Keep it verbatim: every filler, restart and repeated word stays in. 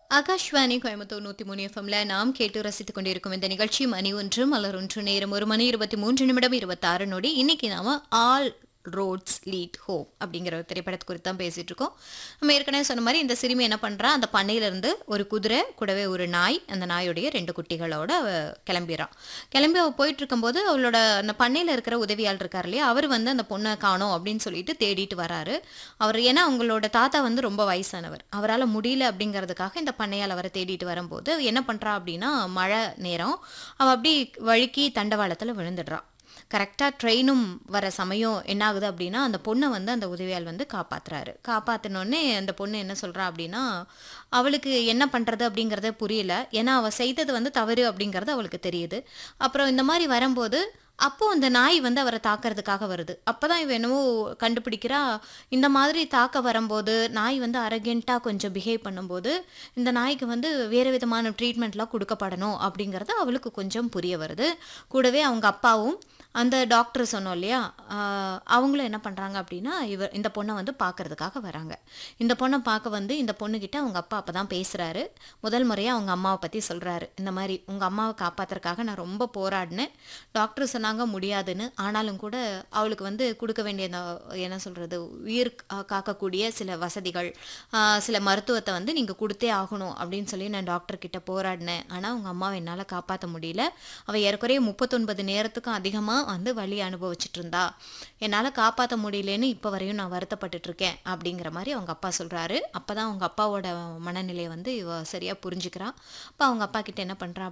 ஆகாஷ்வாணி கோயம்புத்தூர் நூத்தி மூணு எஃப்எம்ல நாம் கேட்டு ரசித்துக் கொண்டிருக்கும் இந்த நிகழ்ச்சி மணி ஒன்று மலர் ஒன்று நேரம் ஒரு மணி இருபத்தி மூன்று நிமிடம் இருபத்தாறு நொடி. இன்னைக்கு நாம ஆல் ரோட்ஸ் லீட் ஹோம் அப்படிங்கிற ஒரு திரைப்படத்தை குறித்து தான் பேசிட்டு இருக்கோம். நம்ம ஏற்கனவே சொன்ன மாதிரி இந்த சிறுமி என்ன பண்றா, அந்த பண்ணையில இருந்து ஒரு குதிரை கூடவே ஒரு நாய், அந்த நாயுடைய ரெண்டு குட்டிகளோட அவ கிளம்பிடுறான். கிளம்பி அவ போயிட்டு இருக்கும்போது அவளோட அந்த பண்ணையில இருக்கிற உதவியாளர் இருக்கார் இல்லையா, அவர் வந்து அந்த பொண்ணை காணோம் அப்படின்னு சொல்லிட்டு தேடிட்டு வராரு. அவர் ஏன்னா அவங்களோட தாத்தா வந்து ரொம்ப வயசானவர், அவரால் முடியல அப்படிங்கிறதுக்காக இந்த பண்ணையால் அவரை தேடிட்டு வரும்போது அவ என்ன பண்றா அப்படின்னா, மழை நேரம் அவ அப்படி வழுக்கி தண்டவாளத்தில் விழுந்துடுறா. கரெக்டாக ட்ரெயினும் வர சமயம் என்ன ஆகுது அப்படின்னா, அந்த பொண்ணை வந்து அந்த உதவியால் வந்து காப்பாத்துறாரு. காப்பாற்றினோடனே அந்த பொண்ணு என்ன சொல்கிறா அப்படின்னா, அவளுக்கு என்ன பண்ணுறது அப்படிங்கிறத புரியல. ஏன்னா அவள் செய்தது வந்து தவறு அப்படிங்கிறது அவளுக்கு தெரியுது. அப்புறம் இந்த மாதிரி வரும்போது அப்போ அந்த நாய் வந்து அவரை தாக்கிறதுக்காக வருது. அப்பதான் இவ என்னவோ கண்டுபிடிக்கிறா, இந்த மாதிரி தாக்க வரும்போது நாய் வந்து அரகென்ட்டாக கொஞ்சம் பிஹேவ் பண்ணும்போது இந்த நாய்க்கு வந்து வேறு விதமான ட்ரீட்மெண்ட்லாம் கொடுக்கப்படணும் அப்படிங்கிறது அவளுக்கு கொஞ்சம் புரிய வருது. கூடவே அவங்க அப்பாவும் அந்த டாக்டர் சொன்னோம் இல்லையா, ஆஹ் அவங்களும் என்ன பண்ணுறாங்க அப்படின்னா, இவ இந்த பொண்ணை வந்து பார்க்கறதுக்காக வராங்க. இந்த பொண்ணை பார்க்க வந்து இந்த பொண்ணுக்கிட்ட அவங்க அப்பா அப்போ தான் பேசுகிறாரு. முதல் முறையாக அவங்க அம்மாவை பற்றி சொல்கிறாரு. இந்த மாதிரி உங்கள் அம்மாவை காப்பாற்றுறதுக்காக நான் ரொம்ப போராடினேன், டாக்டர் சொன்னாங்க முடியாதுன்னு. ஆனாலும் கூட அவளுக்கு வந்து கொடுக்க வேண்டிய அந்த என்ன சொல்கிறது, உயிர் கா- காக்கக்கூடிய சில வசதிகள், ஆஹ் சில மருத்துவத்தை வந்து நீங்கள் கொடுத்தே ஆகணும் அப்படின்னு சொல்லி நான் டாக்டர் கிட்ட போராடினேன். ஆனால் உங்கள் அம்மாவை என்னால் காப்பாற்ற முடியல. அவள் ஏறக்குறைய முப்பத்தொன்பது நேரத்துக்கும் அதிகமாக வந்து வலி அனுபவிச்சுட்டு இருந்தா, என்னால் காப்பாற்ற முடியலன்னு இப்போ வரையும் நான் வருத்தப்பட்டுட்டு இருக்கேன் அப்படிங்கிற மாதிரி அவங்க அப்பா சொல்கிறாரு. அப்போ தான் அவங்க அப்பாவோட மனநிலையை வந்து இவ சரியாக புரிஞ்சுக்கிறான். அப்போ அவங்க அப்பா கிட்ட என்ன பண்ணுறா